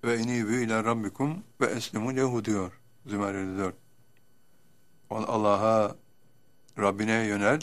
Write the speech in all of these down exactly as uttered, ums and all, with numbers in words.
ve inîbû ilâ rabbikum ve eslimû lehu diyor Zümer elli dört. Allah'a, Rabbine yönel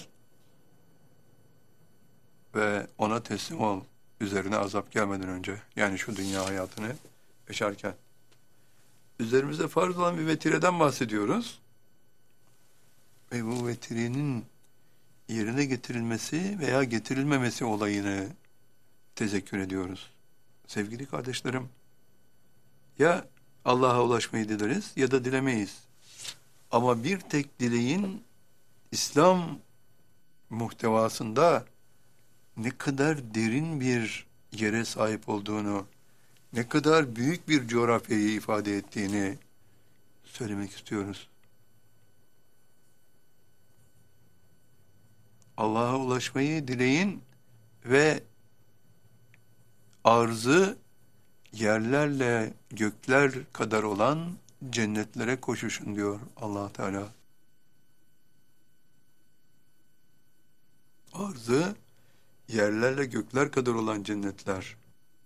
ve ona teslim ol. Üzerine azap gelmeden önce. Yani şu dünya hayatını yaşarken. Üzerimize farz olan bir vetireden bahsediyoruz. Ve bu vetirenin yerine getirilmesi veya getirilmemesi olayını tezekkür ediyoruz. Sevgili kardeşlerim, ya Allah'a ulaşmayı dileriz ya da dilemeyiz. Ama bir tek dileğin İslam muhtevasında ne kadar derin bir yere sahip olduğunu, ne kadar büyük bir coğrafyayı ifade ettiğini söylemek istiyoruz. Allah'a ulaşmayı dileyin ve arzı yerlerle gökler kadar olan cennetlere koşuşun diyor Allah Teala. Arzı yerlerle gökler kadar olan cennetler.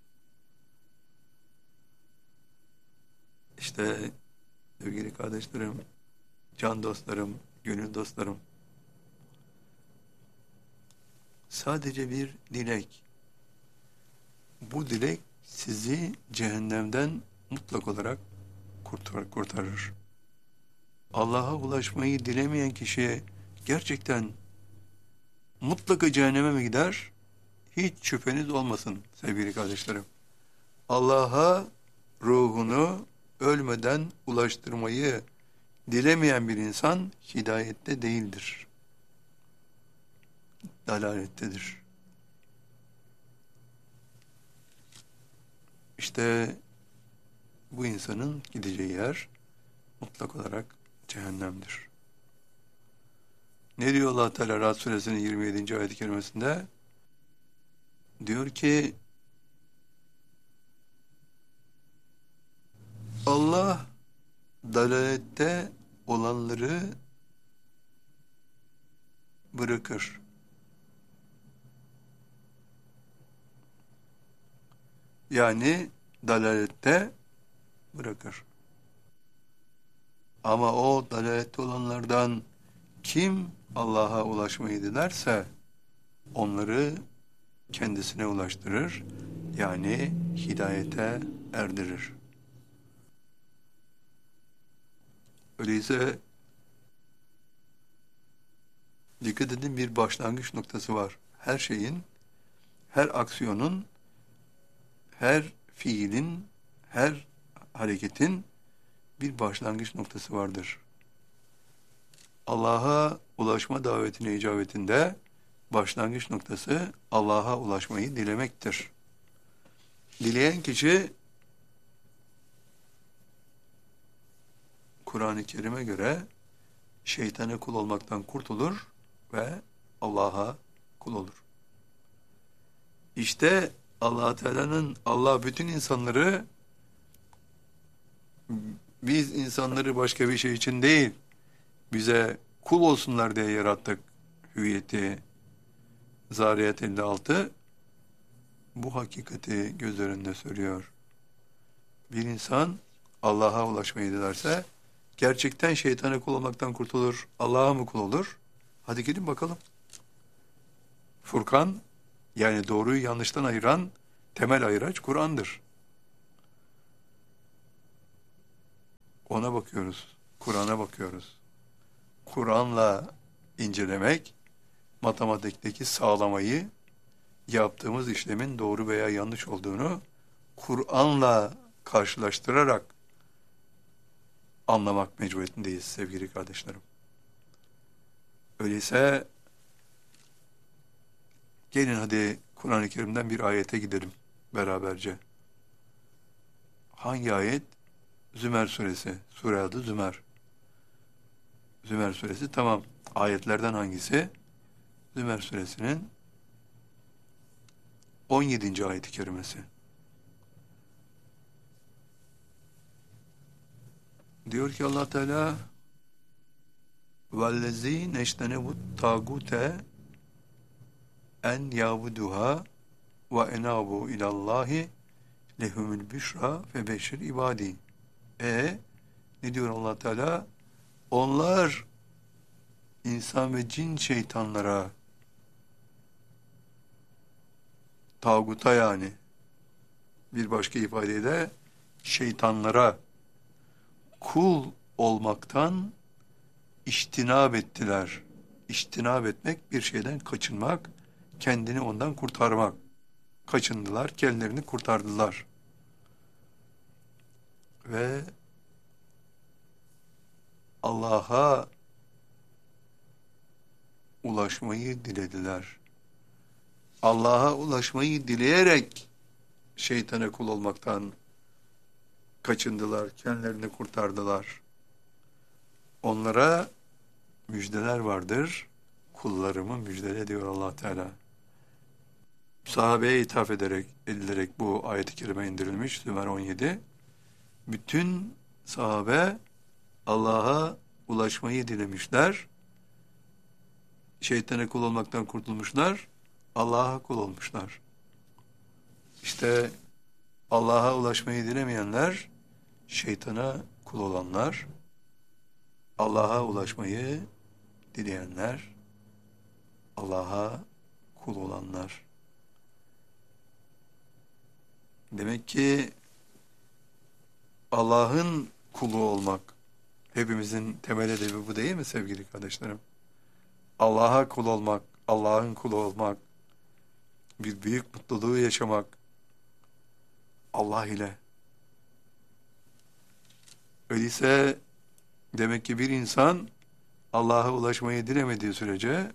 İşte sevgili kardeşlerim, can dostlarım, gönül dostlarım, sadece bir dilek. Bu dilek sizi cehennemden mutlak olarak kurtar, kurtarır. Allah'a ulaşmayı dilemeyen kişi gerçekten mutlaka cehenneme mi gider? Hiç şüpheniz olmasın sevgili kardeşlerim. Allah'a ruhunu ölmeden ulaştırmayı dilemeyen bir insan hidayette değildir. Dalalettedir. İşte bu insanın gideceği yer mutlak olarak cehennemdir. Ne diyor Allah Teala Ra'd suresinin yirmi yedinci ayet-i kerimesinde? Diyor ki Allah dalalette olanları bırakır. Yani dalalette bırakır. Ama o dalalette olanlardan kim Allah'a ulaşmayı dilerse onları kendisine ulaştırır. Yani hidayete erdirir. Öyleyse dikkat edin, bir başlangıç noktası var. Her şeyin, her aksiyonun, her fiilin, her hareketin bir başlangıç noktası vardır. Allah'a ulaşma davetine icabetinde başlangıç noktası Allah'a ulaşmayı dilemektir. Dileyen kişi Kur'an-ı Kerim'e göre şeytana kul olmaktan kurtulur ve Allah'a kul olur. İşte Allah Teala'nın, Allah bütün insanları, biz insanları başka bir şey için değil, bize kul olsunlar diye yarattık hüviyeti. Zariyat elli altı bu hakikati göz önünde söylüyor. Bir insan Allah'a ulaşmayı dilerse gerçekten şeytana kul olmaktan kurtulur, Allah'a mı kul olur? Hadi gelin bakalım. Furkan, yani doğruyu yanlıştan ayıran temel ayıraç Kur'an'dır. Ona bakıyoruz, Kur'an'a bakıyoruz. Kur'an'la incelemek, matematikteki sağlamayı, yaptığımız işlemin doğru veya yanlış olduğunu Kur'an'la karşılaştırarak anlamak mecburiyetindeyiz sevgili kardeşlerim. Öyleyse gelin hadi Kur'an-ı Kerim'den bir ayete gidelim beraberce. Hangi ayet? Zümer suresi. Sure adı Zümer. Zümer suresi, tamam. Ayetlerden hangisi? Zümer suresinin on yedinci ayet-i kerimesi. Diyor ki Allah Teala وَالَّذ۪ينَ اَجْتَنَبُوا الطَّاغُوتَ en yabuduha ve enabu ilallahi lehumül büşra fe beşir ibadi. E ne diyor Allah Teala? Onlar insan ve cin şeytanlara, tağuta yani, bir başka ifadeyle şeytanlara kul olmaktan iştinab ettiler. İştinab etmek, bir şeyden kaçınmak, kendini ondan kurtarmak. Kaçındılar, kendilerini kurtardılar. Ve Allah'a ulaşmayı dilediler. Allah'a ulaşmayı dileyerek şeytana kul olmaktan kaçındılar, kendilerini kurtardılar. Onlara müjdeler vardır. Kullarımı müjdele diyor Allah Teala. Sahabeye ithaf ederek, edilerek bu ayet-i kerime indirilmiş. Zümer on yedi. Bütün sahabe Allah'a ulaşmayı dilemişler. Şeytana kul olmaktan kurtulmuşlar. Allah'a kul olmuşlar. İşte Allah'a ulaşmayı dilemeyenler, şeytana kul olanlar, Allah'a ulaşmayı dileyenler, Allah'a kul olanlar. Demek ki Allah'ın kulu olmak, hepimizin temel hedefi bu değil mi sevgili kardeşlerim? Allah'a kul olmak, Allah'ın kulu olmak, bir büyük mutluluğu yaşamak, Allah ile. Öyleyse demek ki bir insan Allah'a ulaşmayı dilemediği sürece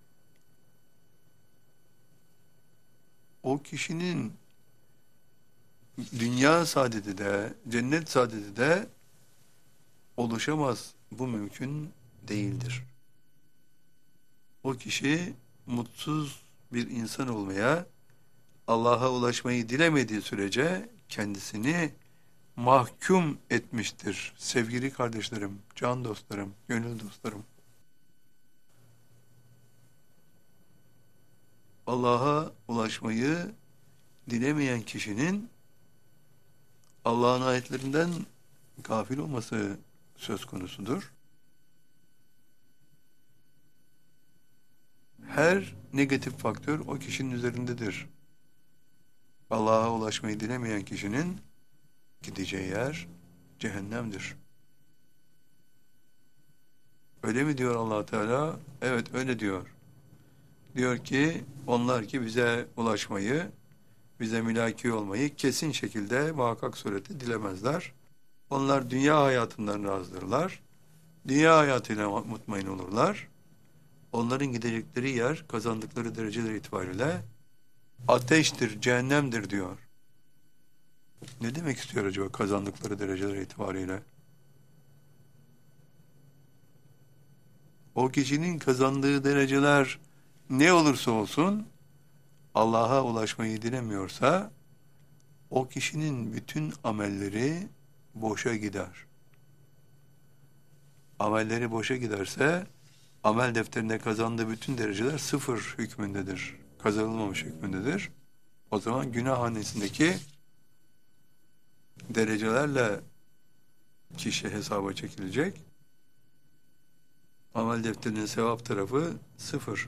o kişinin dünya saadeti de, cennet saadeti de ulaşamaz. Bu mümkün değildir. O kişi mutsuz bir insan olmaya, Allah'a ulaşmayı dilemediği sürece kendisini mahkum etmiştir. Sevgili kardeşlerim, can dostlarım, gönül dostlarım. Allah'a ulaşmayı dilemeyen kişinin Allah'ın ayetlerinden gafil olması söz konusudur. Her negatif faktör o kişinin üzerindedir. Allah'a ulaşmayı dilemeyen kişinin gideceği yer cehennemdir. Öyle mi diyor Allah Teala? Evet, öyle diyor. Diyor ki onlar ki bize ulaşmayı, bize mülaki olmayı kesin şekilde muhakkak surette dilemezler. Onlar dünya hayatından razdırlar. Dünya hayatıyla mutmain olurlar. Onların gidecekleri yer, kazandıkları dereceler itibariyle ateştir, cehennemdir diyor. Ne demek istiyor acaba kazandıkları dereceler itibariyle? O kişinin kazandığı dereceler ne olursa olsun, Allah'a ulaşmayı dilemiyorsa, o kişinin bütün amelleri boşa gider. Amelleri boşa giderse, amel defterinde kazandığı bütün dereceler sıfır hükmündedir. Kazanılmamış hükmündedir. O zaman günah hanesindeki derecelerle kişi hesaba çekilecek. Amel defterinin sevap tarafı sıfır.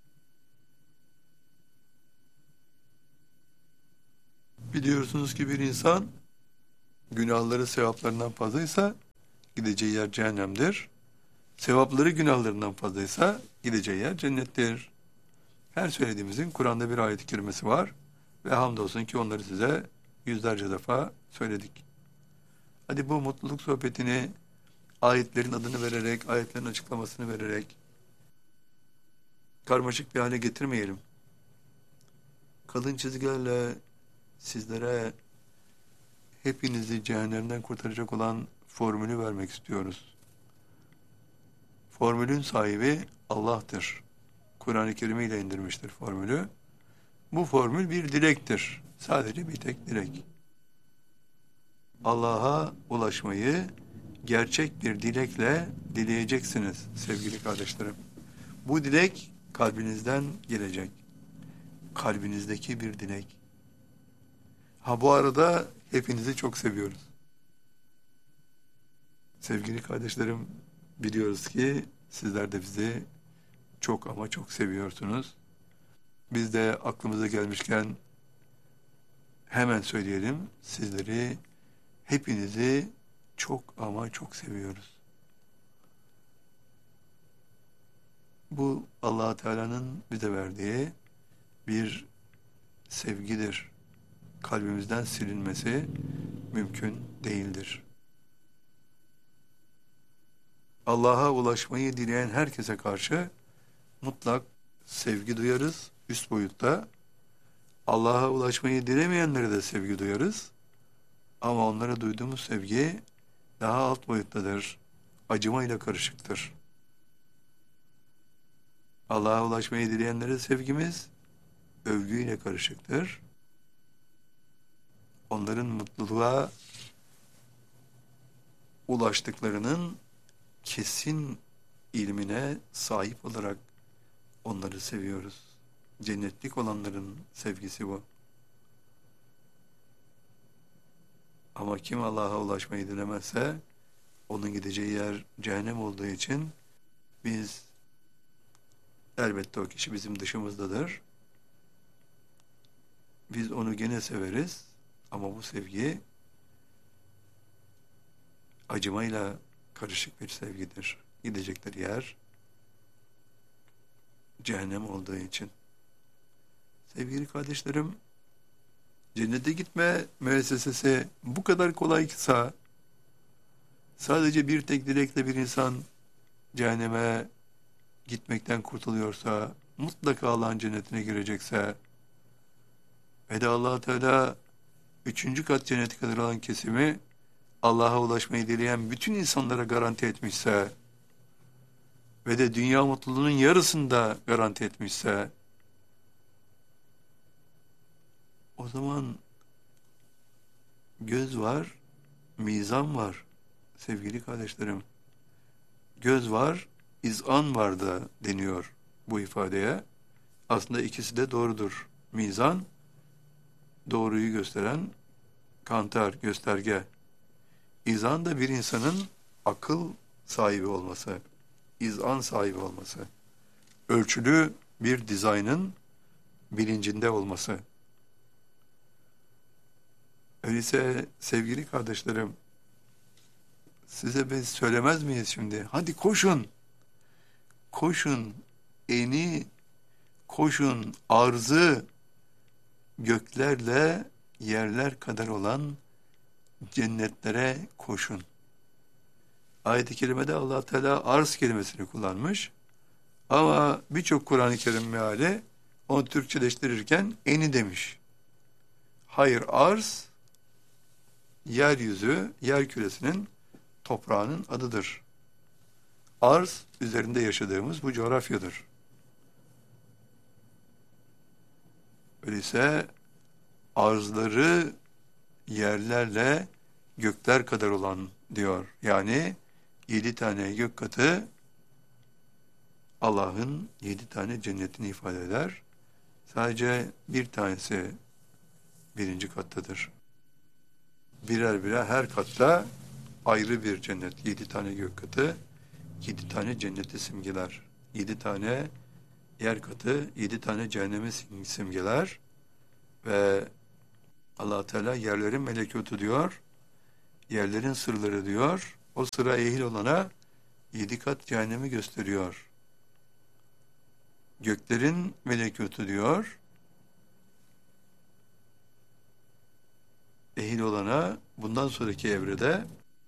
Biliyorsunuz ki bir insan günahları sevaplarından fazlaysa gideceği yer cehennemdir. Sevapları günahlarından fazlaysa gideceği yer cennettir. Her söylediğimizin Kur'an'da bir ayet-i kerimesi var ve hamdolsun ki onları size yüzlerce defa söyledik. Hadi bu mutluluk sohbetini ayetlerin adını vererek, ayetlerin açıklamasını vererek karmaşık bir hale getirmeyelim. Kalın çizgilerle sizlere hepinizi cehennemden kurtaracak olan formülü vermek istiyoruz. Formülün sahibi Allah'tır. Kur'an-ı Kerim ile indirmiştir formülü. Bu formül bir dilektir. Sadece bir tek dilek. Allah'a ulaşmayı gerçek bir dilekle dileyeceksiniz sevgili kardeşlerim. Bu dilek kalbinizden gelecek. Kalbinizdeki bir dilek. Ha bu arada hepinizi çok seviyoruz. Sevgili kardeşlerim, biliyoruz ki sizler de bizi çok ama çok seviyorsunuz. Biz de aklımıza gelmişken hemen söyleyelim. Sizleri, hepinizi çok ama çok seviyoruz. Bu Allah Teala'nın bize verdiği bir sevgidir. Kalbimizden silinmesi mümkün değildir. Allah'a ulaşmayı dileyen herkese karşı mutlak sevgi duyarız üst boyutta. Allah'a ulaşmayı dilemeyenlere de sevgi duyarız. Ama onlara duyduğumuz sevgi daha alt boyuttadır. Acımayla karışıktır. Allah'a ulaşmayı dileyenlere sevgimiz övgüyle karışıktır. Onların mutluluğa ulaştıklarının kesin ilmine sahip olarak onları seviyoruz. Cennetlik olanların sevgisi bu. Ama kim Allah'a ulaşmayı dilemezse onun gideceği yer cehennem olduğu için biz elbette o kişi bizim dışımızdadır. Biz onu gene severiz ama bu sevgi acımayla karışık bir sevgidir. Gidecekleri yer cehennem olduğu için. Sevgili kardeşlerim, cennete gitme müessesesi bu kadar kolaysa, sadece bir tek dilekle bir insan cehenneme gitmekten kurtuluyorsa, mutlaka Allah'ın cennetine girecekse ve de Allah Teala üçüncü kat cenneti kadar olan kesimi Allah'a ulaşmayı dileyen bütün insanlara garanti etmişse ve de dünya mutluluğunun yarısını da garanti etmişse, o zaman göz var, mizan var sevgili kardeşlerim. Göz var, izan var da deniyor bu ifadeye. Aslında ikisi de doğrudur. Mizan, doğruyu gösteren kantar, gösterge. İzan da bir insanın akıl sahibi olması, izan sahibi olması. Ölçülü bir dizaynın bilincinde olması. Öyleyse sevgili kardeşlerim, size biz söylemez miyiz şimdi? Hadi koşun, koşun, eni, koşun, arzı, göklerle yerler kadar olan cennetlere koşun. Ayet-i kerimede Allah Teala arz kelimesini kullanmış. Ama birçok Kur'an-ı Kerim meali onu Türkçeleştirirken eni demiş. Hayır, arz yeryüzü, yer küresinin toprağının adıdır. Arz üzerinde yaşadığımız bu coğrafyadır. Öyleyse arzları yerlerle gökler kadar olan diyor. Yani yedi tane gök katı Allah'ın yedi tane cennetini ifade eder. Sadece bir tanesi birinci kattadır. Birer birer her katta ayrı bir cennet. Yedi tane gök katı, yedi tane cenneti simgeler. Yedi tane yer katı, yedi tane cehennemi simgeler. Ve Allah Teala yerlerin melekutu diyor, yerlerin sırları diyor. O sıra ehil olana yedi kat cehennemi gösteriyor. Göklerin melekutu diyor, ehil olana bundan sonraki evrede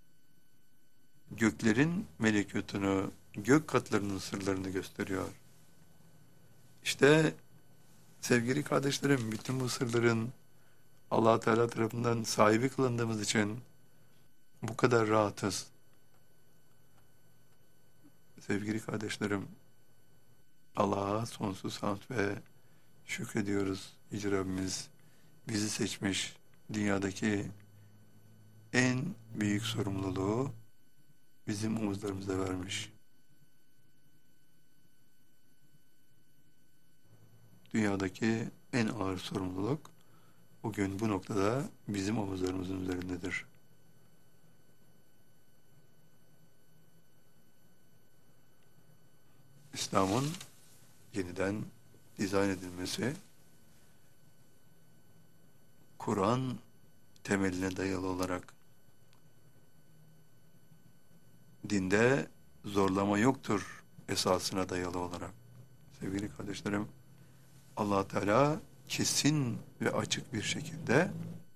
göklerin melekutunu, gök katlarının sırlarını gösteriyor. İşte sevgili kardeşlerim, bütün bu sırların Allah Teala tarafından sahibi kılındığımız için bu kadar rahatız. Sevgili kardeşlerim, Allah'a sonsuz hamd ve şükrediyoruz. Yüce Rabbimiz bizi seçmiş, dünyadaki en büyük sorumluluğu bizim omuzlarımıza vermiş. Dünyadaki en ağır sorumluluk bugün bu noktada bizim omuzlarımızın üzerindedir. İslam'ın yeniden dizayn edilmesi, Kur'an temeline dayalı olarak dinde zorlama yoktur esasına dayalı olarak. Sevgili kardeşlerim, Allah Teala kesin ve açık bir şekilde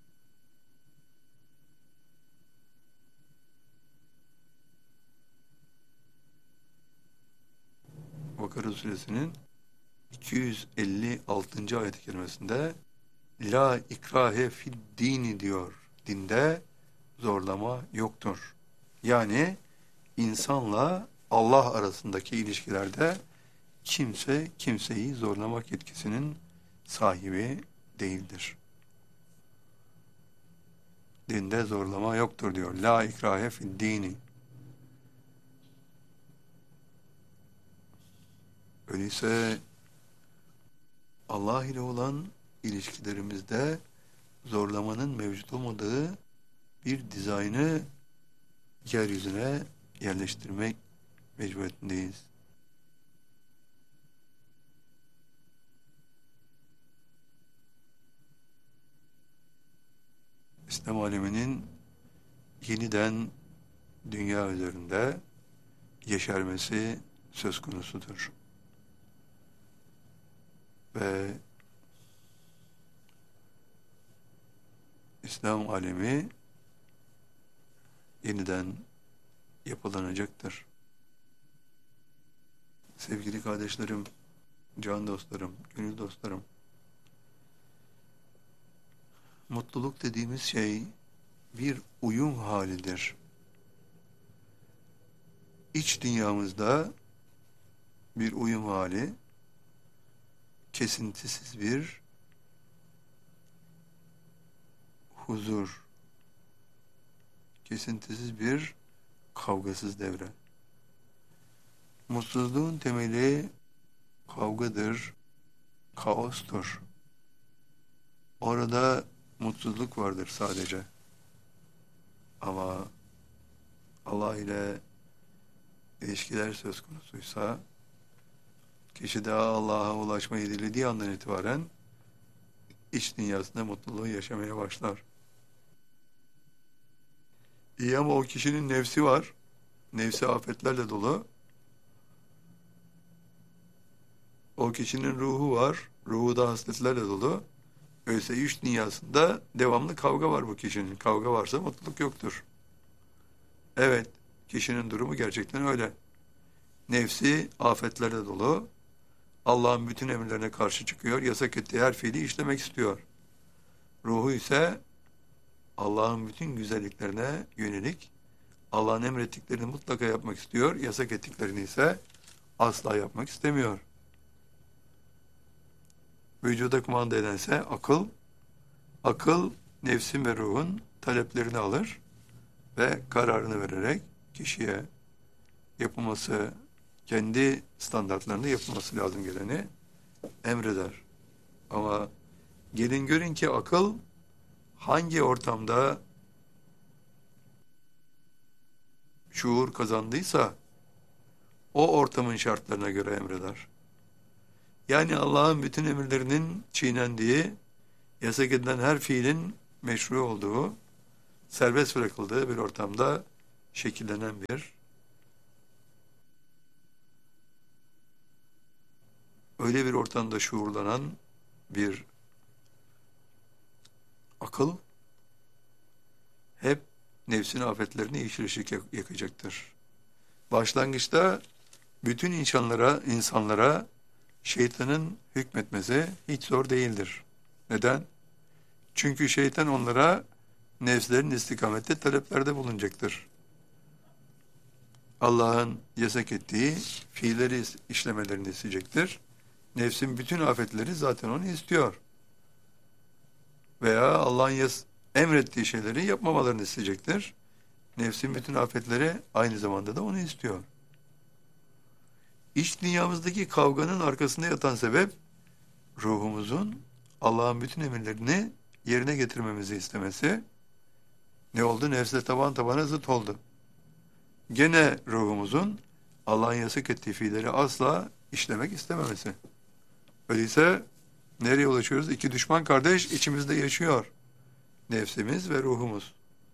Bakara suresinin iki yüz elli altıncı ayet-i kerimesinde La ikrahe fid dini diyor. Dinde zorlama yoktur. Yani insanla Allah arasındaki ilişkilerde kimse kimseyi zorlamak yetkisinin sahibi değildir. Dinde zorlama yoktur diyor. La ikrahe fid dini. Öyleyse Allah ile olan ilişkilerimizde zorlamanın mevcut olmadığı bir dizaynı yeryüzüne yerleştirmek mecburiyetindeyiz. İslam aleminin yeniden dünya üzerinde yeşermesi söz konusudur. Ve İslam alemi yeniden yapılanacaktır. Sevgili kardeşlerim, can dostlarım, gönül dostlarım, mutluluk dediğimiz şey bir uyum halidir. İç dünyamızda bir uyum hali, kesintisiz bir huzur, kesintisiz bir kavgasız devre. Mutsuzluğun temeli kavgadır, kaostur. Orada mutsuzluk vardır sadece. Ama Allah ile ilişkiler söz konusuysa, kişi daha Allah'a ulaşmayı dilediği andan itibaren iç dünyasında mutluluğu yaşamaya başlar. İyi ama o kişinin nefsi var. Nefsi afetlerle dolu. O kişinin ruhu var. Ruhu da hasletlerle dolu. Öyleyse iç dünyasında devamlı kavga var bu kişinin. Kavga varsa mutluluk yoktur. Evet, kişinin durumu gerçekten öyle. Nefsi afetlerle dolu. Allah'ın bütün emirlerine karşı çıkıyor. Yasak ettiği her fiili işlemek istiyor. Ruhu ise Allah'ın bütün güzelliklerine yönelik, Allah'ın emrettiklerini mutlaka yapmak istiyor. Yasak ettiklerini ise asla yapmak istemiyor. Vücuda kumanda edense akıl, akıl nefsin ve ruhun taleplerini alır ve kararını vererek kişiye yapılması, kendi standartlarında yapılması lazım geleni emreder. Ama gelin görün ki akıl hangi ortamda şuur kazandıysa o ortamın şartlarına göre emreder. Yani Allah'ın bütün emirlerinin çiğnendiği, yasak edilen her fiilin meşru olduğu, serbest bırakıldığı bir ortamda şekillenen bir, öyle bir ortamda şuurlanan bir akıl hep nefsin afetlerini yeşil ışık yakacaktır. Başlangıçta bütün insanlara, insanlara şeytanın hükmetmesi hiç zor değildir. Neden? Çünkü şeytan onlara nefslerin istikamette taleplerde bulunacaktır. Allah'ın yasak ettiği fiilleri işlemelerini isteyecektir. Nefsin bütün afetleri zaten onu istiyor. Veya Allah'ın yas emrettiği şeyleri yapmamalarını isteyecektir. Nefsin bütün afetleri aynı zamanda da onu istiyor. İç dünyamızdaki kavganın arkasında yatan sebep ruhumuzun Allah'ın bütün emirlerini yerine getirmemizi istemesi ne oldu? Nefsle taban tabana zıt oldu. Gene ruhumuzun Allah'ın yasak ettiği fiilleri asla işlemek istememesi. Öyleyse nereye ulaşıyoruz? İki düşman kardeş içimizde yaşıyor. Nefsimiz ve ruhumuz.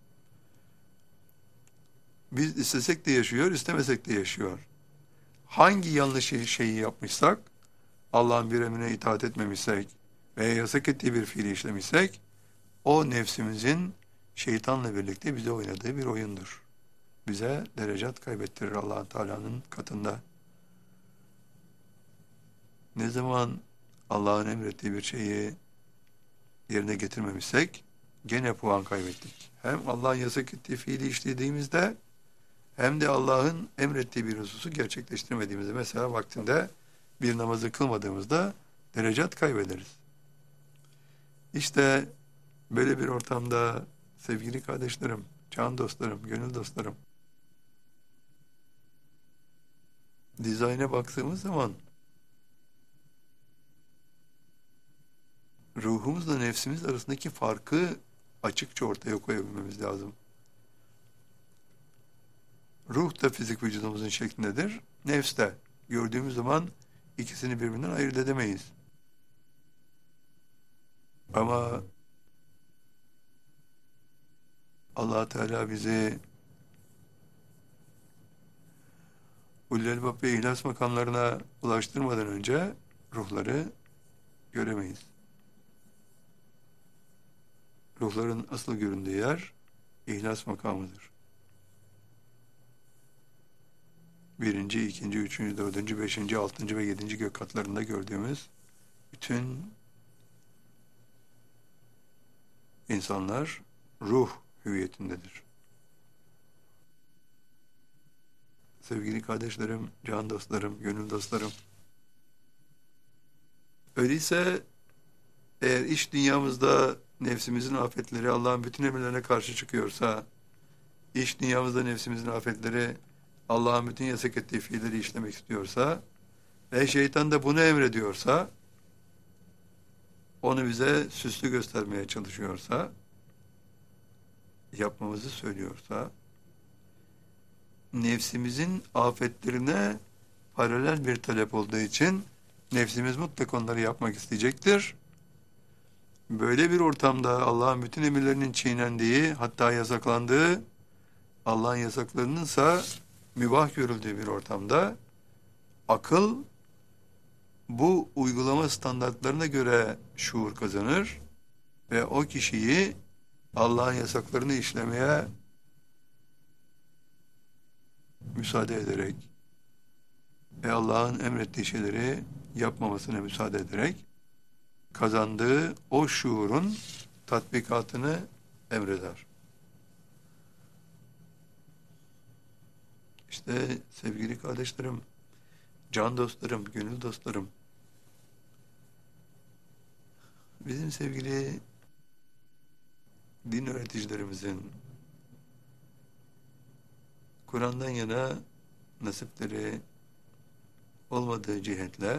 Biz istesek de yaşıyor, istemesek de yaşıyor. Hangi yanlış şeyi yapmışsak, Allah'ın bir emrine itaat etmemişsek veya yasak ettiği bir fiili işlemişsek, o nefsimizin şeytanla birlikte bize oynadığı bir oyundur. Bize derecat kaybettirir Allah Teala'nın katında. Ne zaman Allah'ın emrettiği bir şeyi yerine getirmemişsek, gene puan kaybettik. Hem Allah'ın yasak ettiği fiili işlediğimizde, hem de Allah'ın emrettiği bir hususu gerçekleştirmediğimizde, mesela vaktinde bir namazı kılmadığımızda derecat kaybederiz. İşte böyle bir ortamda sevgili kardeşlerim, can dostlarım, gönül dostlarım, dizayna baktığımız zaman ruhumuzla nefsimiz arasındaki farkı açıkça ortaya koyabilmemiz lazım. Ruh da fizik vücudumuzun şeklindedir. Nefs de. Gördüğümüz zaman ikisini birbirinden ayırt edemeyiz. Ama Allah Teala bizi Ulul Elbab ve İhlas makamlarına ulaştırmadan önce ruhları göremeyiz. Ruhların asıl göründüğü yer İhlas makamıdır. Birinci, ikinci, üçüncü, dördüncü, beşinci, altıncı ve yedinci gök katlarında gördüğümüz bütün insanlar ruh hüviyetindedir. Sevgili kardeşlerim, can dostlarım, gönül dostlarım. Öyleyse eğer iş dünyamızda nefsimizin afetleri Allah'ın bütün emirlerine karşı çıkıyorsa, iş dünyamızda nefsimizin afetleri Allah'ın bütün yasak ettiği fiilleri işlemek istiyorsa ve şeytan da bunu emrediyorsa, onu bize süslü göstermeye çalışıyorsa, yapmamızı söylüyorsa, nefsimizin afetlerine paralel bir talep olduğu için nefsimiz mutlaka onları yapmak isteyecektir. Böyle bir ortamda Allah'ın bütün emirlerinin çiğnendiği, hatta yasaklandığı, Allah'ın yasaklarınınsa mübah görüldüğü bir ortamda akıl bu uygulama standartlarına göre şuur kazanır ve o kişiyi Allah'ın yasaklarını işlemeye müsaade ederek ve Allah'ın emrettiği şeyleri yapmamasına müsaade ederek kazandığı o şuurun tatbikatını emreder. İşte sevgili kardeşlerim, can dostlarım, gönül dostlarım, bizim sevgili din öğreticilerimizin Kur'an'dan yana nasipleri olmadığı cihetle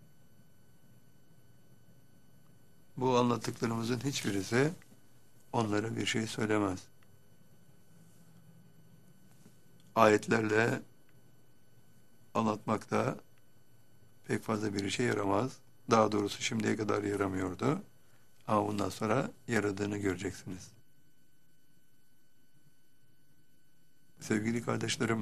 bu anlattıklarımızın hiçbirisi onlara bir şey söylemez. Ayetlerle anlatmakta pek fazla bir işe yaramaz. Daha doğrusu şimdiye kadar yaramıyordu. Ama bundan sonra yaradığını göreceksiniz. Sevgili kardeşlerim,